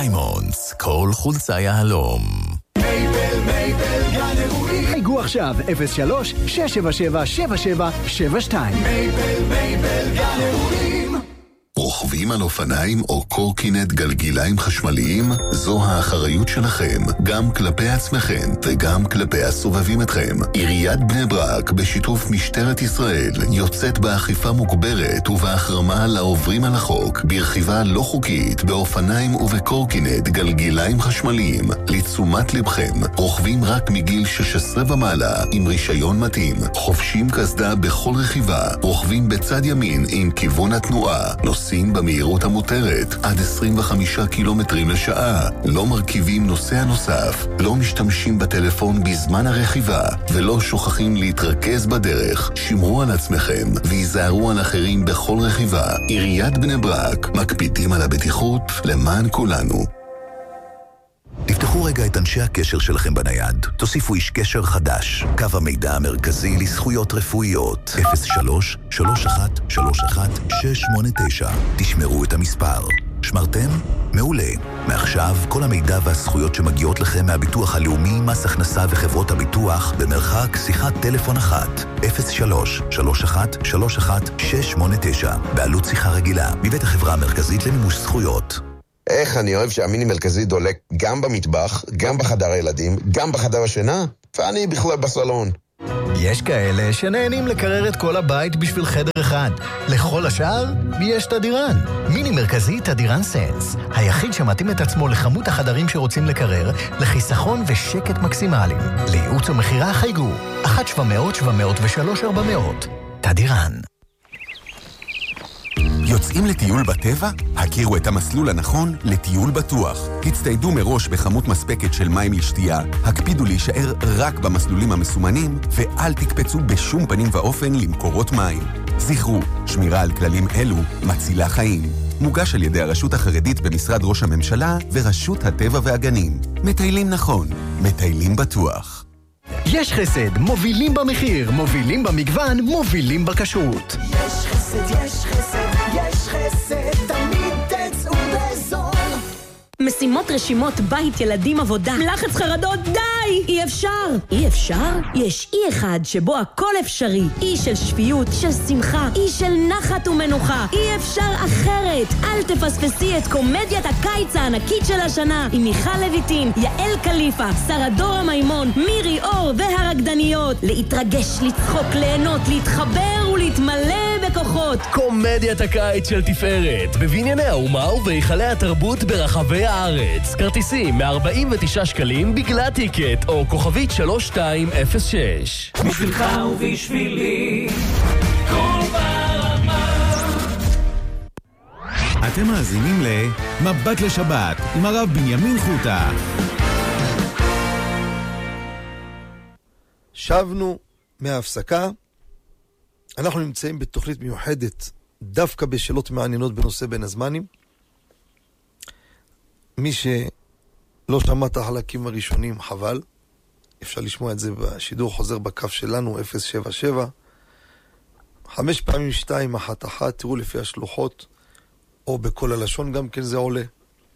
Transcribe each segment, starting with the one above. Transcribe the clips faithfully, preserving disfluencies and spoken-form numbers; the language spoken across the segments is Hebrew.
דיימונדס, כל חולצה יהלום. מייבל, מייבל, גן אירועים. חייגו עכשיו, אפס שלוש שש שבע שבע שבע שבע שבע שתיים. מייבל, מייבל, גן אירועים. רוכבים על אופניים או קורקינט גלגיליים חשמליים? זו האחריות שלכם, גם כלפי עצמכם וגם כלפי הסובבים אתכם. עיריית בני ברק בשיתוף משטרת ישראל יוצאת באכיפה מוגברת ובהחרמה לעוברים על החוק ברכיבה לא חוקית באופניים ובקורקינט גלגיליים חשמליים. לתשומת לבכם, רוכבים רק מגיל שש עשרה ומעלה עם רישיון מתאים, חובשים קסדה בכל רכיבה, רוכבים בצד ימין עם כיוון התנועה, נוסעים במהירות המותרת עד עשרים וחמישה קילומטרים לשעה, לא מרכיבים נוסע נוסף, לא משתמשים בטלפון בזמן הרכיבה ולא שוכחים להתרכז בדרך. שמרו על עצמכם ויזהרו על אחרים בכל רכיבה. עיריית בני ברק, מקפידים על הבטיחות למען כולנו. תפתחו רגע את אנשי הקשר שלכם בנייד. תוסיפו איש קשר חדש. קו המידע המרכזי לזכויות רפואיות. אפס שלוש שלוש אחת שלוש אחת שש שמונה תשע. תשמרו את המספר. שמרתם? מעולה. מעכשיו כל המידע והזכויות שמגיעות לכם מהביטוח הלאומי, מס הכנסה וחברות הביטוח במרחק שיחת טלפון אחת. אפס שלוש שלוש אחת שלוש אחת שש שמונה תשע. בעלות שיחה רגילה. מבית החברה המרכזית למימוש זכויות. איך אני אוהב שהמיני מרכזי דולק גם במטבח, גם בחדר הילדים, גם בחדר השינה, ואני בכלל בסלון. יש כאלה שנהנים לקרר את כל הבית בשביל חדר אחד. לכל השאר יש תדירן. מיני מרכזי תדירן סנס, היחיד שמתאים את עצמו לכמות החדרים שרוצים לקרר, לחיסכון ושקט מקסימליים. לייעוץ ומחירה חייגו אחת שבע מאות שבע מאות ושלוש ארבע מאות. תדירן. יוצאים לטיול בטבע? הכירו את המסלול הנכון לטיול בטוח. הצטיידו מראש בכמות מספקת של מים לשתייה, הקפידו להישאר רק במסלולים המסומנים, ואל תקפצו בשום פנים ואופן למקורות מים. זכרו, שמירה על כללים אלו מצילה חיים. מוגש על ידי הרשות החרדית במשרד ראש הממשלה ורשות הטבע והגנים. מטיילים נכון, מטיילים בטוח. יש חסד, מובילים במחיר, מובילים במגוון, מובילים בכשרות. יש חסד, יש חסד, יש חסד, תמיד תצאו בזול. משימות, רשימות, בית, ילדים, עבודה, לחץ, חרדות, די! אי אפשר! אי אפשר? יש אי אחד שבו הכל אפשרי. אי של שפיות, של שמחה, אי של נחת ומנוחה. אי אפשר אחרת! אל תפספסי את קומדיית הקיץ הענקית של השנה עם מיכל לויטין, יעל קליפה, שרה דורה מימון, מירי אור והרקדניות. להתרגש, לצחוק, ליהנות, להתחבר ולהתמלא בכוחות. קומדיית הקיץ של תפארת בבנייני האומה ובהיכלי התרבות ברחבי הארץ. כרטיסים מ-ארבעים ותשעה שקלים בגלל טיקט או כוכבית שלוש שתיים אפס שש. בשבילך ובשבילי כל ברמה. אתם מאזינים למבט לשבת עם הרב בנימין חוטה. שבנו מההפסקה. אנחנו נמצאים בתוכנית מיוחדת דווקא בשאלות מעניינות בנושא בין הזמנים. מי שלא שמע את החלקים הראשונים, חבל. אפשר לשמוע את זה בשידור חוזר בקו שלנו, אפס שבע שבע. חמש פעמים שתיים, אחת אחת, תראו לפי השלוחות, או בכל הלשון גם כן זה עולה.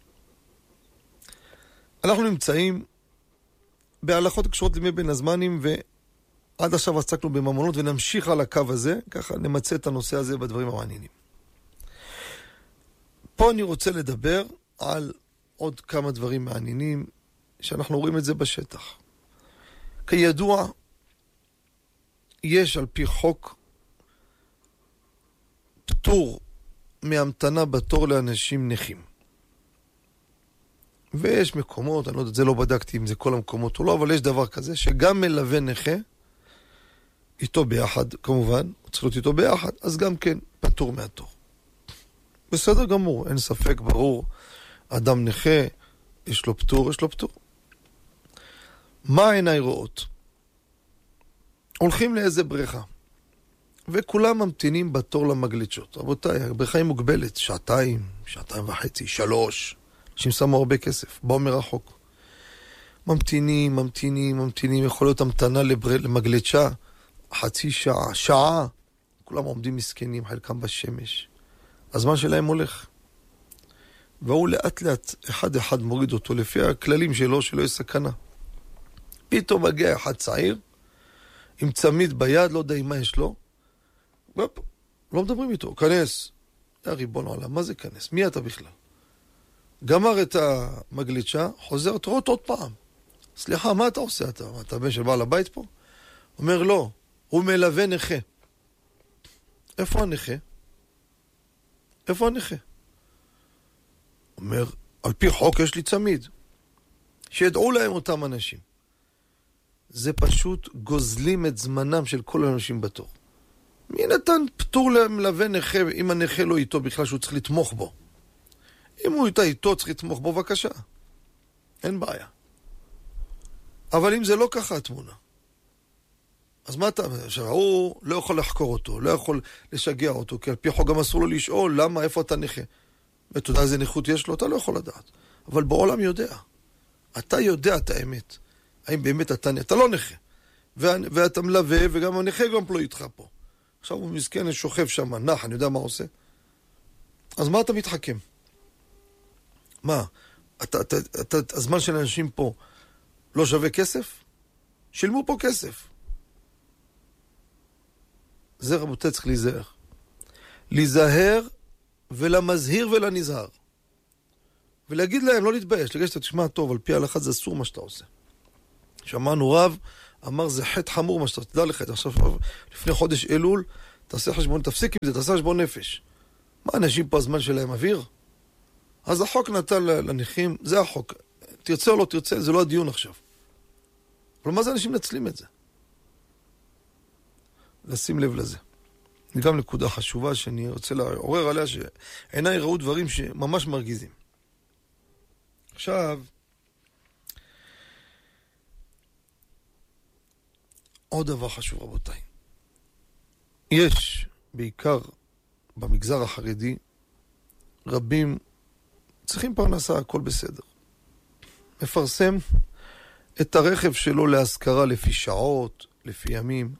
אנחנו נמצאים בהלכות קשורות לימי בין הזמנים, ועד עכשיו עסקנו בממונות, ונמשיך על הקו הזה, ככה נמצא את הנושא הזה בדברים המעניינים. פה אני רוצה לדבר על עוד כמה דברים מעניינים, שאנחנו רואים את זה בשטח. כידוע, יש על פי חוק פטור מהמתנה בתור לאנשים נכים. ויש מקומות, אני לא יודע, זה לא בדקתי אם זה כל המקומות או לא, אבל יש דבר כזה, שגם מלווה נכה, איתו ביחד, כמובן, הוא צריך להיות איתו ביחד, אז גם כן, פטור מהתור. בסדר גמור, אין ספק, ברור, אדם נכה, יש לו פטור, יש לו פטור. מה עיניי רואות? הולכים לאיזה בריכה, וכולם ממתינים בתור למגלצ'ות. רבותיי, הבריכה היא מוגבלת, שעתיים, שעתיים וחצי, שלוש, אנשים שמו הרבה כסף, באו מרחוק. ממתינים, ממתינים, ממתינים, יכול להיות המתנה לבר... למגלצ'ה, חצי שעה, שעה, כולם עומדים מסכנים, חלקם בשמש. הזמן שלהם הולך. והוא לאט לאט, אחד אחד מוריד אותו, לפי הכללים שלו, שלא יש סכנה. פתאום מגיע אחד צעיר, עם צמיד ביד, לא יודע מה יש לו, ופ, לא מדברים איתו, כנס. יא ריבון העולם, מה זה כנס? מי אתה בכלל? גמר את המגליצ'ה, חוזר, תראו אותו עוד פעם. סליחה, מה אתה עושה? אתה, אתה בן של בעל הבית פה? אומר, לא, הוא מלווה נכה. איפה הנכה? איפה הנכה? אומר, על פי חוק יש לי צמיד. שידעו להם אותם אנשים. זה פשוט גוזלים את זמנם של כל האנשים בתור. מי נתן פטור למלווה נכה, אם הנכה לא איתו בכלל שהוא צריך לתמוך בו? אם הוא איתה איתו צריך לתמוך בו, בבקשה. אין בעיה. אבל אם זה לא ככה התמונה, אז מה אתה... הוא לא יכול לחקור אותו, לא יכול לשגע אותו, כי על פי חוק גם אסור לו לשאול, למה, איפה אתה נכה? ואתה יודע איזה נכות יש לו, אתה לא יכול לדעת. אבל בעולם יודע. אתה יודע את האמת. האם באמת אתה נכה? אתה לא נכה. ואתה מלווה, וגם הנכה גם לא איתך פה. עכשיו הוא מסכן, שוכב שם, נח, אני יודע מה עושה. אז מה אתה מתחכם? מה? אתה, אתה, אתה, הזמן של אנשים פה לא שווה כסף? שילמו פה כסף. זה רבותי צריך להיזהר. להיזהר ולמזהיר ולנזהר. ולהגיד להם, לא להתבייש, להגיד שאתה תשמע טוב, על פי ההלכה זה אסור מה שאתה עושה. שמענו רב, אמר זה חטא חמור מה שאתה תדע לך. עכשיו, לפני חודש אלול, תעשה חשבון, תפסיק עם זה, תעשה חשבון נפש. מה, אנשים פה הזמן שלהם אוויר? אז החוק נתן לנכים, זה החוק. תרצה או לא תרצה, זה לא הדיון עכשיו. אבל מה זה אנשים נצלים את זה? לשים לב לזה. זה גם נקודה חשובה שאני רוצה לעורר עליה, שעיניי ראו דברים שממש מרגיזים. עכשיו, עוד דבר חשוב רבותיי. יש בעיקר במגזר החרדי רבים צריכים פרנסה, הכל בסדר. מפרסם את הרכב שלו להשכרה לפי שעות, לפי ימים.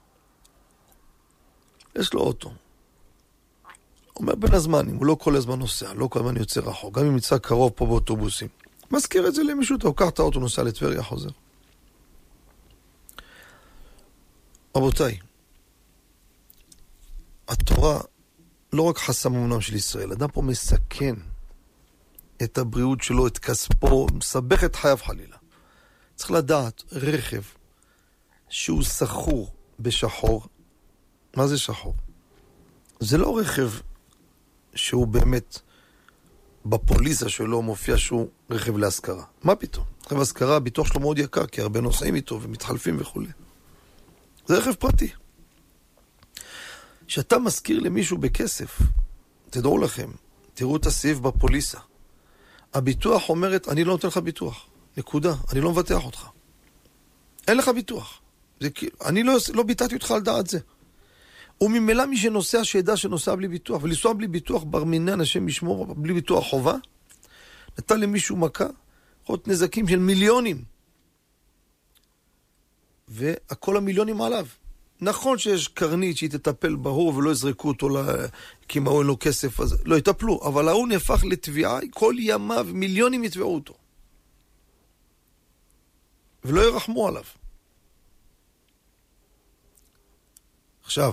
יש לו אוטו. אומר בין הזמנים, הוא לא כל הזמן נוסע, לא כל הזמן יוצא רחוק, גם אם יצא קרוב פה באוטובוסים. מזכיר את זה למישהו, אתה לוקח את האוטו, נוסע לטבריה, חוזר. רבותיי, התורה לא רק חסם אמנם של ישראל, אדם פה מסכן את הבריאות שלו, את כספו, מסבך את חייו חלילה. צריך לדעת, רכב שהוא סחור בשחור, מה זה שחור? זה לא רכב שהוא באמת בפוליסה שלו מופיע שהוא רכב להשכרה. מה פתאום? רכב להשכרה, הביטוח שלו מאוד יקר, כי הרבה נוסעים איתו ומתחלפים וכו'. זה רכב פרטי. שאתה מזכיר למישהו בכסף, תדעו לכם, תראו את הסעיף בפוליסה. הביטוח אומרת, אני לא נותן לך ביטוח. נקודה, אני לא מבטח אותך. אין לך ביטוח. זה, אני לא, לא ביטחתי אותך על דעת זה. וממילא מי שנוסע שידע שנוסע בלי ביטוח, ולנסוע בלי ביטוח בר מינן, השם ישמור, בלי ביטוח חובה, נתן למישהו מכה, עוד נזקים של מיליונים. והכל המיליונים עליו. נכון שיש קרנית שהיא תטפל בהוא ולא יזרקו אותו כי אם אין לו כסף, אז לא יטפלו, אבל ההוא נהפך לתביעה, כל ימיו מיליונים יתבעו אותו. ולא ירחמו עליו. עכשיו,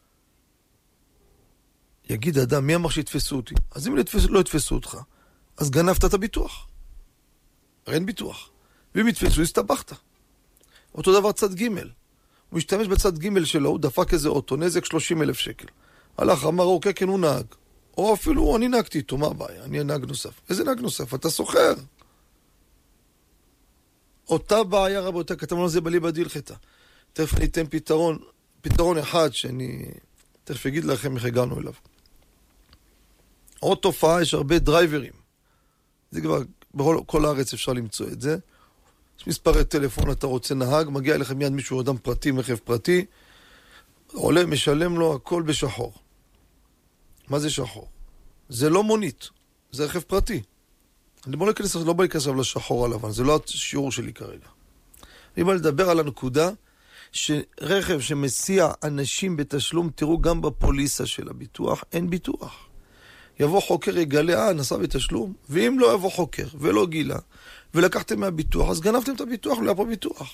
יגיד האדם, מי אמר שיתפסו אותי? אז אם לא יתפסו אותך, אז גנבת את הביטוח. אין ביטוח. ואם יתפסו, הסתבכת. אותו דבר צד ג' הוא השתמש בצד ג' שלו, הוא דפק איזה אוטו, נזק שלושים אלף שקל. הלך, אמר, אוקיי, כן, הוא נהג. או אפילו, אני נהגתי איתו, מה הבעיה? אני נהג נוסף. איזה נהג נוסף? אתה סוחר. אותה בעיה רבותי, כתב לנו זה בלי בדיל חטא. תכף אני אתן פתרון, פתרון אחד שאני תכף אגיד לכם איך הגענו אליו. עוד תופעה, יש הרבה דרייברים. זה כבר, בכל כל הארץ אפשר למצוא את זה. יש מספרי טלפון, אתה רוצה נהג, מגיע אליכם מיד מישהו אדם פרטי, מחב פרטי, עולה, משלם לו, הכל בשחור. מה זה שחור? זה לא מונית, זה רכב פרטי. אני בוא להיכנס, לא בא להיכנס לשחור הלבן, זה לא השיעור שלי כרגע. אני בא לדבר על הנקודה, שרכב שמסיע אנשים בתשלום, תראו גם בפוליסה של הביטוח, אין ביטוח. יבוא חוקר, יגלה, אה, נסע בתשלום, ואם לא יבוא חוקר ולא גילה, ולקחתם מהביטוח, אז גנבתם את הביטוח, לא היה פה ביטוח.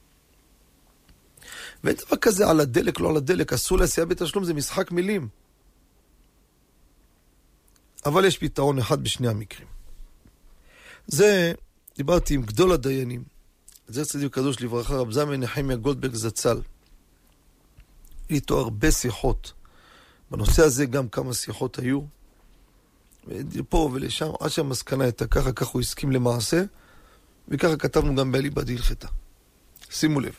ואין דבר כזה על הדלק, לא על הדלק, אסור להסיע בתשלום, זה משחק מילים. אבל יש פתרון אחד בשני המקרים. זה, דיברתי עם גדול הדיינים, זה צדיק קדוש לברכה, רב זלמן נחמיה גולדברג זצ"ל. איתו הרבה שיחות. בנושא הזה גם כמה שיחות היו. פה ולשם, עד שהמסקנה הייתה ככה, ככה הוא הסכים למעשה, וככה כתבנו גם באליבא דהלכתא. שימו לב.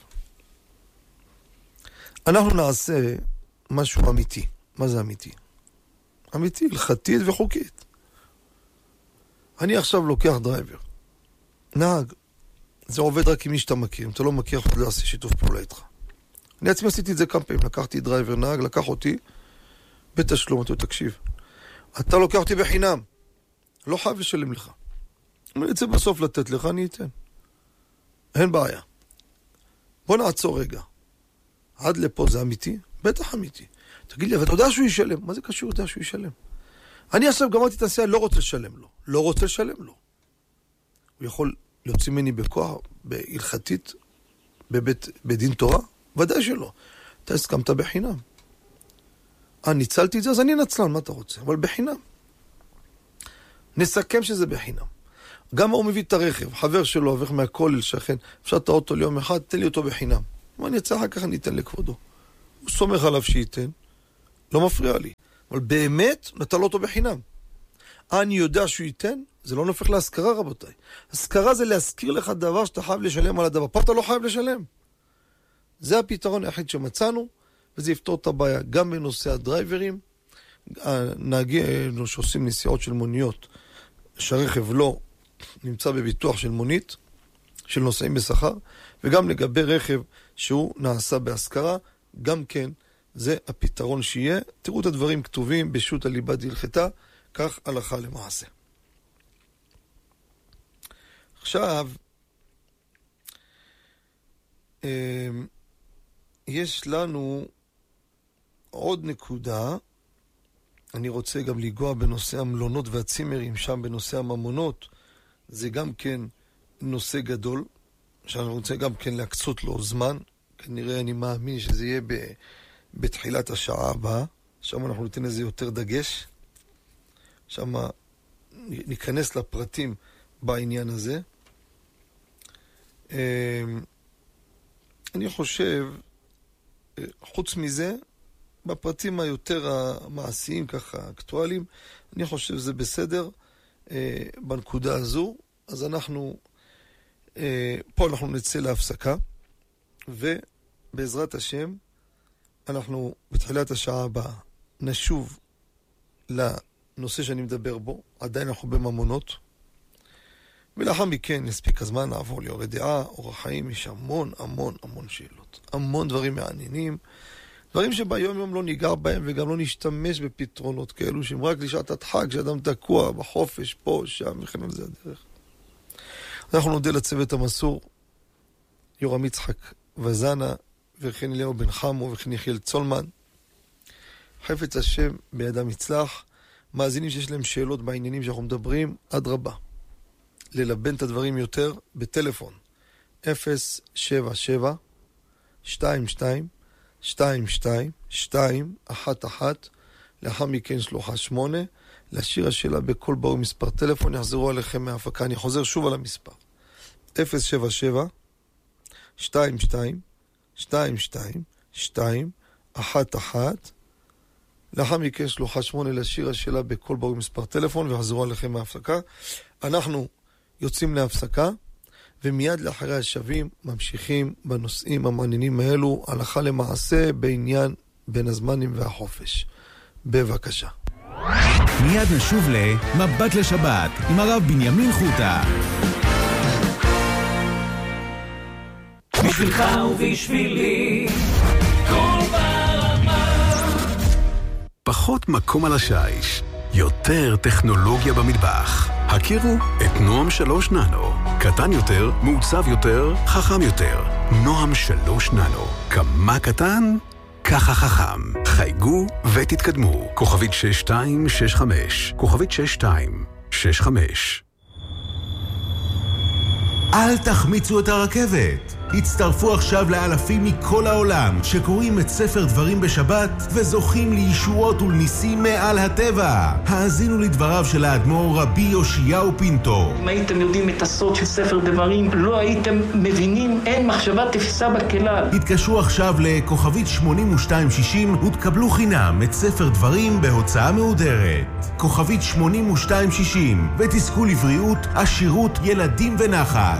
אנחנו נעשה משהו אמיתי. מה זה אמיתי? אמיתי, הלכתית וחוקית. אני עכשיו לוקח דרייבר. נהג. זה עובד רק עם מי שאתה מכיר. אם אתה לא מכיר, אתה לא עושה שיתוף פעולה איתך. אני עצמי עשיתי את זה כמה פעמים. לקחתי דרייבר, נהג, לקח אותי בתשלום. אתה תקשיב. אתה לוקח אותי בחינם. לא חייב לשלם לך. אני רוצה בסוף לתת לך, אני אתן. אין בעיה. בוא נעצור רגע. עד לפה זה אמיתי? בטח אמיתי. תגיד לי, אבל אתה יודע שהוא ישלם? מה זה קשור? אתה יודע שהוא ישלם? אני עכשיו גמרתי את הנסיעה, לא רוצה לשלם לו. לא רוצה לשלם לו. הוא יכול להוציא ממני בכוח, בהלכתית, בבית, בדין תורה? ודאי שלא. אתה הסכמת בחינם. אה, ניצלתי את זה, אז אני נצלן, מה אתה רוצה? אבל בחינם. נסכם שזה בחינם. גם הוא מביא את הרכב, חבר שלו, עובר מהכולל, שכן, אפשר את האוטו ליום אחד, תן לי אותו בחינם. מה אני אצא אחר כך, אני אתן לכבודו. הוא סומך עליו שייתן, לא מפריע לי. אבל באמת, נתן לו אותו בחינם. אני יודע שהוא ייתן, זה לא נופך להשכרה, רבותיי. השכרה זה להזכיר לך דבר שאתה חייב לשלם על הדבר. פה אתה לא חייב לשלם. זה הפתרון היחיד שמצאנו, וזה יפתור את הבעיה גם בנושא הדרייברים, הנהגים שעושים נסיעות של מוניות, שהרכב לא נמצא בביטוח של מונית, של נוסעים בשכר, וגם לגבי רכב שהוא נעשה בהשכרה, גם כן זה הפתרון שיהיה. תראו את הדברים כתובים בשו"ת אליבא דהלכתא, כך הלכה למעשה. עכשיו, יש לנו עוד נקודה, אני רוצה גם לגוע בנושא המלונות והצימרים, שם בנושא הממונות, זה גם כן נושא גדול, שאני רוצה גם כן להקצות לו זמן, כנראה אני מאמין שזה יהיה ב, בתחילת השעה הבאה, שם אנחנו ניתן לזה יותר דגש, שם ניכנס לפרטים בעניין הזה. אני חושב, חוץ מזה, בפרטים היותר המעשיים, ככה, אקטואליים, אני חושב שזה בסדר בנקודה הזו, אז אנחנו, פה אנחנו נצא להפסקה, ובעזרת השם, אנחנו בתחילת השעה הבאה נשוב לנושא שאני מדבר בו, עדיין אנחנו בממונות, ולאחר מכן נספיק הזמן לעבור ליורי דעה, אורח חיים, יש המון המון המון שאלות, המון דברים מעניינים, דברים שביום יום לא ניגע בהם וגם לא נשתמש בפתרונות כאלו שהם רק לשעת הדחק, שאדם תקוע בחופש, פה, שם, וכן על זה הדרך. אנחנו נודה לצוות המסור, יורם יצחק וזנה, וכן אליהו בן חמו, וכן יחיאל צולמן. חפץ השם בידם יצלח, מאזינים שיש להם שאלות בעניינים שאנחנו מדברים, עד רבה. ללבן את הדברים יותר בטלפון, אפס שבע שבע שתיים שתיים שתיים שתיים שתיים אחת אחת, לאחר מכן שלוחה שמונה, להשאיר השאלה בכל ברור מספר טלפון, יחזרו עליכם מההפקה, אני חוזר שוב על המספר, אפס שבע שבע שתיים שתיים שתיים שתיים שתיים אחת אחת, לאחר מכן שלוחה שמונה, להשאיר השאלה בכל ברור מספר טלפון, ויחזרו עליכם מההפקה. אנחנו יוצאים להפסקה, ומיד לאחרי השבים ממשיכים בנושאים המעניינים האלו, הלכה למעשה בעניין בין הזמנים והחופש. בבקשה. מיד נשוב למבט לשבת עם הרב בנימין חוטה. בשבילך ובשבילי כל ברמה. פחות מקום על השיש, יותר טכנולוגיה במטבח. הכירו את נועם שלוש ננו. קטן יותר, מעוצב יותר, חכם יותר. נועם שלוש ננו. כמה קטן, ככה חכם. חייגו ותתקדמו. כוכבית שש שתיים שש חמש. כוכבית שש שתיים שש חמש. אל תחמיצו את הרכבת. הצטרפו עכשיו לאלפים מכל העולם שקוראים את ספר דברים בשבת וזוכים לישועות ולניסים מעל הטבע. האזינו לדבריו של האדמו"ר רבי יאשיהו פינטו. אם הייתם יודעים את הסוד של ספר דברים, לא הייתם מבינים, אין מחשבה תפיסה בכלל. התקשרו עכשיו לכוכבית שמונים ושתיים שישים ותקבלו חינם את ספר דברים בהוצאה מהודרת. כוכבית שמונים ושתיים שישים ותזכו לבריאות, עשירות, ילדים ונחת.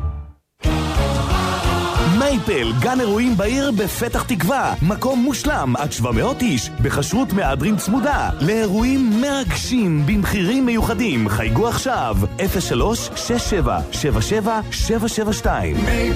מייפל, גן אירועים בעיר בפתח תקווה. מקום מושלם עד שבע מאות איש, בחשרות מהדרין צמודה. לאירועים מרגשים במחירים מיוחדים. חייגו עכשיו אפס שלוש שש שבע שבע שבע שבע שבע שתיים.